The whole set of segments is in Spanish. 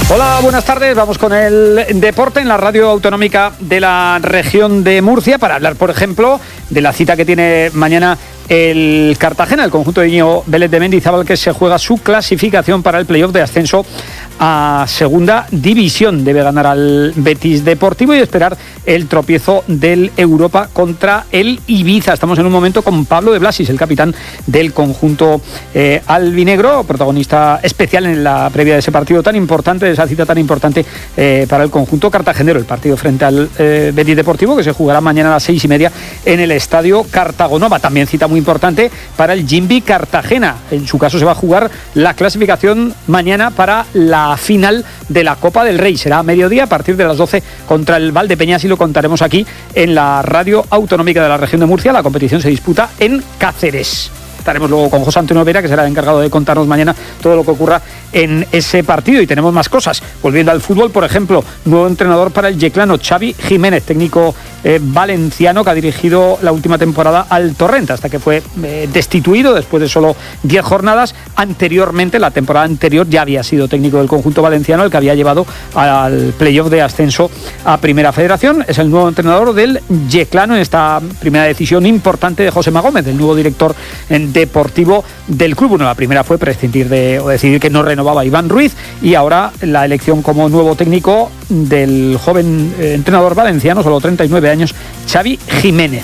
Hola, buenas tardes. Vamos con el deporte en la radio autonómica de la región de Murcia para hablar, por ejemplo, de la cita que tiene mañana el Cartagena, el conjunto de Íñigo Vélez de Mendizábal, que se juega su clasificación para el playoff de ascenso a segunda división. Debe ganar al Betis Deportivo y esperar el tropiezo del Europa contra el Ibiza. Estamos en un momento con Pablo de Blasis, el capitán del conjunto albinegro, protagonista especial en la previa de ese partido tan importante, de esa cita tan importante para el conjunto cartagenero, el partido frente al Betis Deportivo, que se jugará mañana a las 6:30 en el Estadio Cartagonova. También cita muy importante para el Jimbi Cartagena. En su caso se va a jugar la clasificación mañana para la final de la Copa del Rey. Será a mediodía a partir de las 12 contra el Valdepeñas y lo contaremos aquí en la radio autonómica de la región de Murcia. La competición se disputa en Cáceres. Estaremos luego con José Antonio Vera, que será el encargado de contarnos mañana todo lo que ocurra en ese partido. Y tenemos más cosas. Volviendo al fútbol, por ejemplo, nuevo entrenador para el Yeclano, Xavi Jiménez, técnico valenciano que ha dirigido la última temporada al Torrent, hasta que fue destituido después de solo 10 jornadas. Anteriormente, la temporada anterior, ya había sido técnico del conjunto valenciano, el que había llevado al playoff de ascenso a Primera Federación. Es el nuevo entrenador del Yeclano en esta primera decisión importante de Josema Gómez, el nuevo director deportivo del club. Bueno, la primera fue prescindir o decidir que no renovaba a Iván Ruiz, y ahora la elección como nuevo técnico del joven entrenador valenciano, solo 39 años, Xavi Jiménez.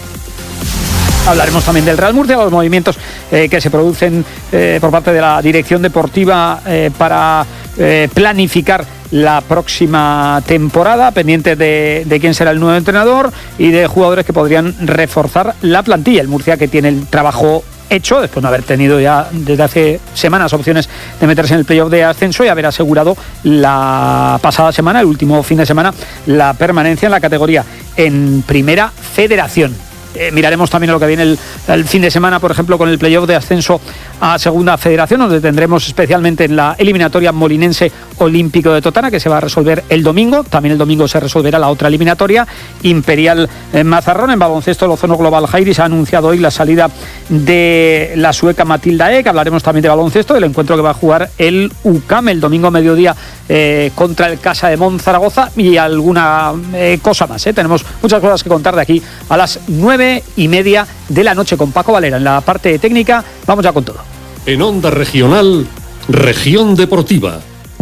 Hablaremos también del Real Murcia, los movimientos que se producen por parte de la dirección deportiva para planificar la próxima temporada, pendiente de quién será el nuevo entrenador y de jugadores que podrían reforzar la plantilla. El Murcia, que tiene el trabajo hecho, después de haber tenido ya desde hace semanas opciones de meterse en el playoff de ascenso y haber asegurado la pasada semana, el último fin de semana, la permanencia en la categoría en Primera Federación. Miraremos también lo que viene el fin de semana, por ejemplo, con el playoff de ascenso a Segunda Federación, donde tendremos especialmente en la eliminatoria molinense Olímpico de Totana, que se va a resolver el domingo. También el domingo se resolverá la otra eliminatoria, Imperial Mazarrón. En baloncesto, el Ozono Global Jairis ha anunciado hoy la salida de la sueca Matilda Ek. Hablaremos también de baloncesto, del encuentro que va a jugar el UCAM el domingo a mediodía contra el Casa de Monzaragoza, y alguna cosa más. Tenemos muchas cosas que contar de aquí a las 9:30 de la noche con Paco Valera en la parte técnica. Vamos ya con todo. En Onda Regional, Región Deportiva.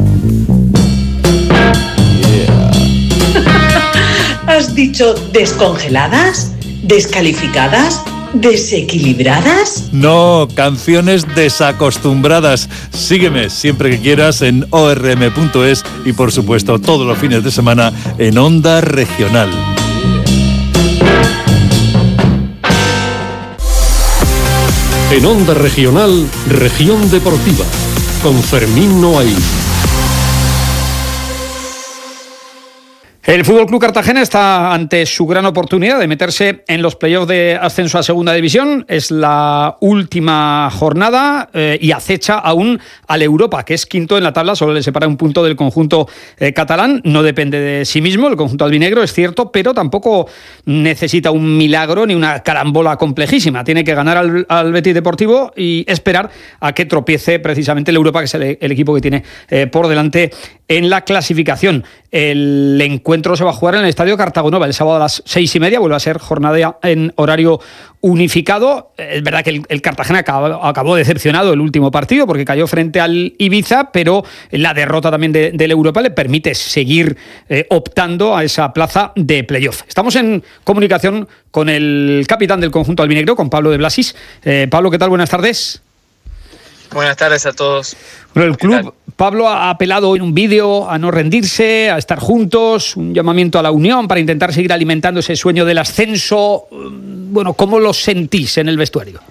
¿Has dicho descongeladas? ¿Descalificadas? ¿Desequilibradas? No, canciones desacostumbradas. Sígueme siempre que quieras en orm.es y, por supuesto, todos los fines de semana en Onda Regional. En Onda Regional, Región Deportiva, con Fermín Noaín. El Fútbol Club Cartagena está ante su gran oportunidad de meterse en los playoffs de ascenso a Segunda División. Es la última jornada y acecha aún al Europa, que es quinto en la tabla. Solo le separa un punto del conjunto catalán. No depende de sí mismo el conjunto albinegro, es cierto, pero tampoco necesita un milagro ni una carambola complejísima. Tiene que ganar al Betis Deportivo y esperar a que tropiece precisamente el Europa, que es el equipo que tiene por delante en la clasificación. El encuentro se va a jugar en el Estadio Cartagonova el sábado a las 6:30. Vuelve a ser jornada en horario unificado. Es verdad que el Cartagena acabó decepcionado el último partido porque cayó frente al Ibiza, pero la derrota también del Europa le permite seguir optando a esa plaza de playoff. Estamos en comunicación con el capitán del conjunto albinegro, con Pablo de Blasis. Pablo, ¿qué tal? Buenas tardes. Buenas tardes a todos. Bueno, el club, Pablo, ha apelado en un vídeo a no rendirse, a estar juntos, un llamamiento a la unión para intentar seguir alimentando ese sueño del ascenso. Bueno, ¿cómo lo sentís en el vestuario?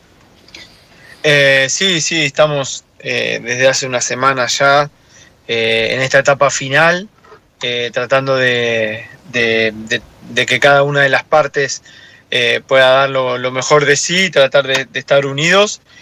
Sí, estamos desde hace una semana ya en esta etapa final, tratando de que cada una de las partes pueda dar lo mejor de sí, tratar de estar unidos.